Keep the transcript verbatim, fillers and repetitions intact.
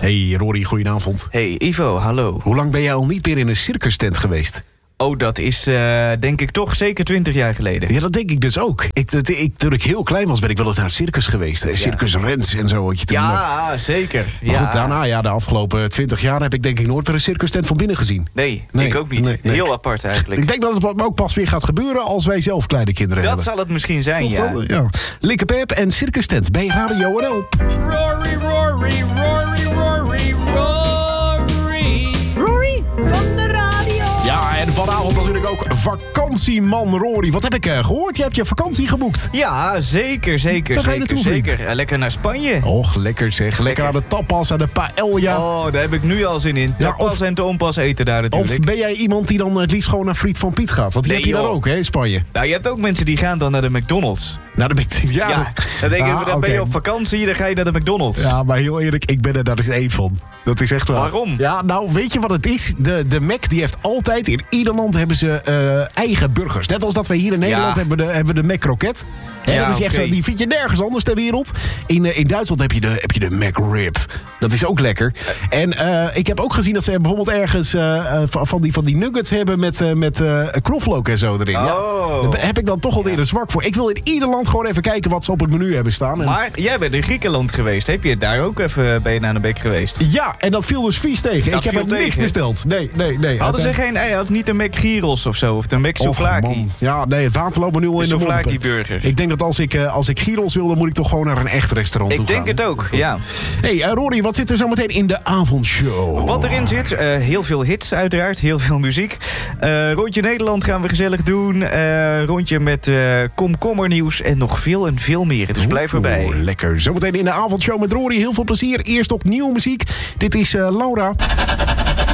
Hey Rory, goedenavond. Hey Ivo, hallo. Hoe lang ben jij al niet meer in een circus-tent geweest? Oh, dat is uh, denk ik toch zeker twintig jaar geleden. Ja, dat denk ik dus ook. Ik, dat, ik, toen ik heel klein was, ben ik wel eens naar een circus geweest. Ja. Circus Rens en zo. Had je toen ja, uh... zeker. Maar ja. goed, daarna, ja, de afgelopen twintig jaar heb ik denk ik nooit meer een circus-tent van binnen gezien. Nee, nee ik ook niet. Nee, nee. Heel apart eigenlijk. Ik denk dat het ook pas weer gaat gebeuren als wij zelf kleine kinderen dat hebben. Dat zal het misschien zijn, toch ja. Wel, ja. Likke Pep en circus-tent bij Radio N L. Rory, Rory, Rory, Rory, Rory. Rory van de radio. Ja, en vanavond natuurlijk ook vakantieman Rory. Wat heb ik uh, gehoord? Je hebt je vakantie geboekt. Ja, zeker, zeker. Waar ga je zeker, naartoe, zeker. Uh, lekker naar Spanje. Och, lekker zeg. Lekker, lekker aan de tapas, aan de paella. Oh, daar heb ik nu al zin in. Tapas ja, of, en toonpas eten daar natuurlijk. Of ben jij iemand die dan het liefst gewoon naar Friet van Piet gaat? Want die nee, heb je joh. daar ook, hè, in Spanje. Nou, je hebt ook mensen die gaan dan naar de McDonald's. Naar de McDonald's? Ja, ja dan, denk ah, ik, dan okay. ben je op vakantie, dan ga je naar de McDonald's. Ja, maar heel eerlijk, ik ben er daar dus één van. Dat is echt wel... Waarom? Ja, nou, weet je wat het is? De, de Mac die heeft altijd, in ieder land hebben ze uh, eigen burgers. Net als dat wij hier in Nederland ja. hebben, de, hebben we de Mac Croquette. He, ja, dat is echt okay. zo, die vind je nergens anders ter wereld. In, uh, in Duitsland heb je de, heb je de Mac Rib. Dat is ook lekker. En uh, ik heb ook gezien dat ze bijvoorbeeld ergens uh, van, die, van die nuggets hebben met, uh, met uh, knoflook en zo erin. Oh. Ja, daar heb ik dan toch alweer ja. een zwak voor. Ik wil in ieder land gewoon even kijken wat ze op het menu hebben staan. En... Maar jij bent in Griekenland geweest. Heb je daar ook even bij naar de Mac geweest? Ja, en dat viel dus vies tegen. Dat ik heb er tegen. niks besteld. Nee, nee, nee. Hadden ze geen ei? Had niet de Mac Gyros of zo? Of de Mac Souvlaki? Ja, nee, het water loopt me nu al in de mond. Souvlaki burger. Ik denk dat als ik, uh, als ik gyros wil, dan moet ik toch gewoon naar een echt restaurant ik toe gaan. Ik denk het ook, Goed. ja. Hey, uh, Rory, wat zit er zo meteen in de avondshow? Wat erin zit, uh, heel veel hits uiteraard, heel veel muziek. Uh, rondje Nederland gaan we gezellig doen. Uh, rondje met uh, komkommernieuws en nog veel en veel meer. Dus blijf erbij. Oh, lekker. Zometeen in de avondshow met Rory. Heel veel plezier. Eerst op nieuwe muziek. Dit is uh, Laura.